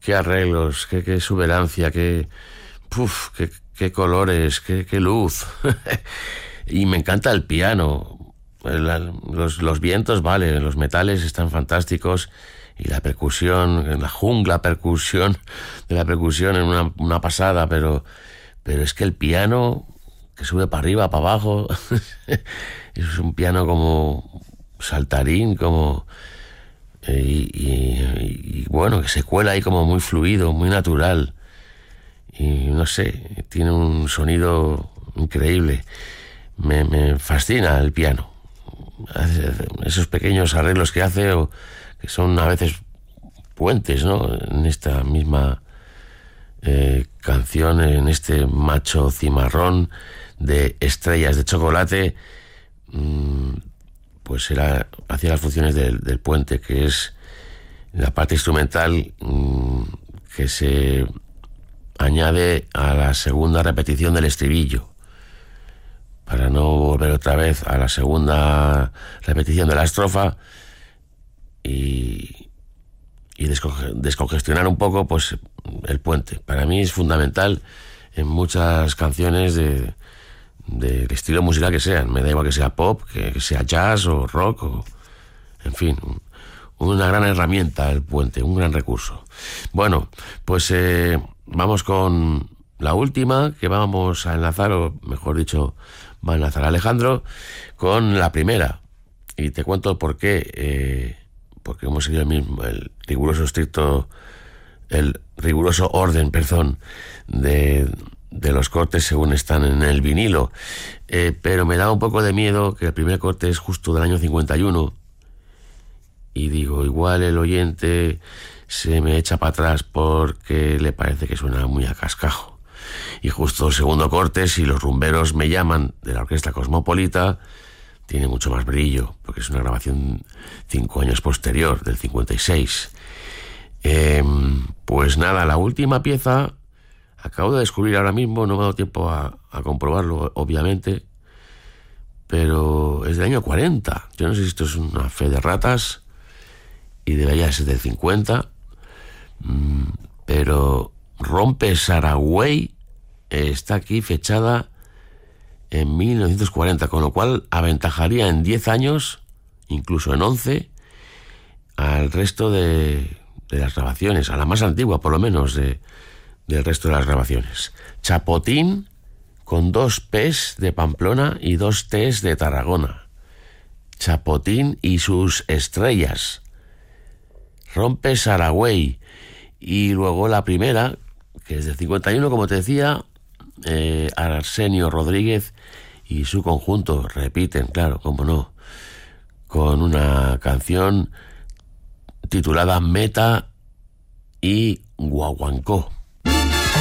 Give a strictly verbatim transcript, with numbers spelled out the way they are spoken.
qué arreglos, qué, qué exuberancia, qué, puf, qué, qué colores, qué, qué luz. Y me encanta el piano. El, los, los vientos, vale, los metales están fantásticos. Y la percusión, la jungla percusión de la percusión es una, una pasada, pero, pero es que el piano que sube para arriba, para abajo, es un piano como saltarín, como y, y, y bueno, que se cuela ahí como muy fluido, muy natural, y no sé, tiene un sonido increíble. Me, me fascina el piano, esos pequeños arreglos que hace, o que son a veces puentes, ¿no? En esta misma eh, canción, en este macho cimarrón de Estrellas de Chocolate, mmm, pues era, hacía las funciones del, del puente, que es la parte instrumental mmm, que se añade a la segunda repetición del estribillo, para no volver otra vez a la segunda repetición de la estrofa y, y desconge, descongestionar un poco pues el puente. Para mí es fundamental en muchas canciones de del estilo musical que sean. Me da igual que sea pop, que, que sea jazz o rock, o, en fin, un, una gran herramienta el puente, un gran recurso. Bueno, pues eh, vamos con la última, que vamos a enlazar, o mejor dicho, va a enlazar a Alejandro con la primera. Y te cuento por qué. Eh, porque hemos seguido el mismo, el riguroso estricto, el riguroso orden, perdón, de... de los cortes según están en el vinilo, eh, pero me da un poco de miedo que el primer corte es justo del año cincuenta y uno y digo, igual el oyente se me echa para atrás porque le parece que suena muy a cascajo, y justo el segundo corte, Si los rumberos me llaman, de la Orquesta Cosmopolita, tiene mucho más brillo porque es una grabación cinco años posterior, del cincuenta y seis. Eh, pues nada, la última pieza acabo de descubrir ahora mismo, no me ha dado tiempo a, a comprobarlo, obviamente, pero es del año cuarenta. Yo no sé si esto es una fe de ratas y debería ser del cincuenta, pero Rompe Saragüey está aquí fechada en mil novecientos cuarenta, con lo cual aventajaría en diez años, incluso en once, al resto de, de las grabaciones, a la más antigua por lo menos de del resto de las grabaciones. Chapotín, con dos P's de Pamplona y dos T's de Tarragona. Chapotín y sus estrellas. Rompe Saragüey. Y luego la primera, que es del cincuenta y uno, como te decía, eh, Arsenio Rodríguez y su conjunto repiten, claro, cómo no, con una canción titulada Meta y Guaguancó.